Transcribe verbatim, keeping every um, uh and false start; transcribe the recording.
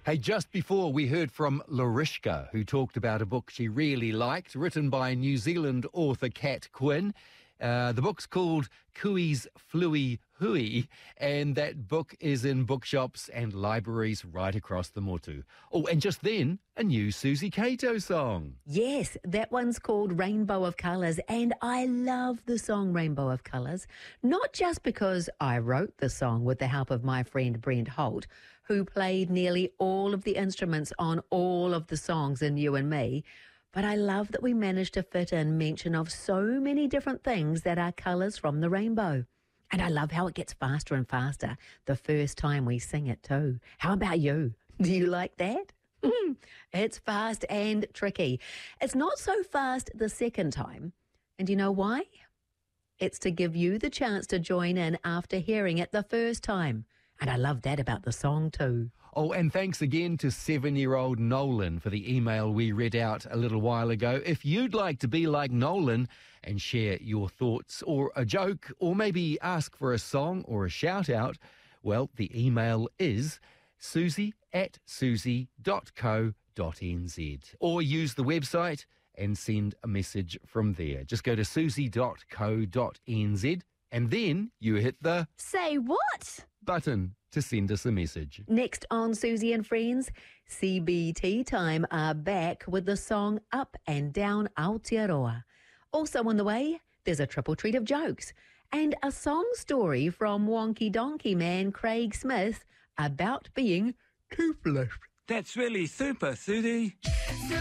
Hey, just before we heard from Larishka, who talked about a book she really liked, written by New Zealand author Kat Quinn. Uh, the book's called Kui's Flui Hui, and that book is in bookshops and libraries right across the motu. Oh, and just then, a new Susie Cato song. Yes, that one's called Rainbow of Colours, and I love the song Rainbow of Colours, not just because I wrote the song with the help of my friend Brent Holt, who played nearly all of the instruments on all of the songs in You and Me, but I love that we managed to fit in mention of so many different things that are colours from the rainbow. And I love how it gets faster and faster the first time we sing it too. How about you? Do you like that? It's fast and tricky. It's not so fast the second time. And you know why? It's to give you the chance to join in after hearing it the first time. And I love that about the song too. Oh, and thanks again to seven-year-old Nolan for the email we read out a little while ago. If you'd like to be like Nolan and share your thoughts or a joke or maybe ask for a song or a shout-out, well, the email is susie at susie dot co dot n z, or use the website and send a message from there. Just go to susie dot co dot n z and then you hit the Say what? button to send us a message. Next on Susie and Friends, C B T Time are back with the song Up and Down Aotearoa. Also on the way, there's a triple treat of jokes and a song story from Wonky Donkey man Craig Smith about being toothless. That's really super, Susie.